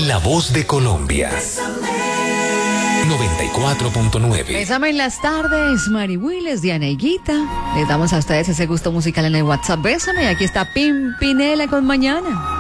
La voz de Colombia. 94.9. Bésame en las tardes, Mari Willes, Diana Higuita. Les damos a ustedes ese gusto musical en el WhatsApp. Bésame, aquí está Pimpinela con Mañana.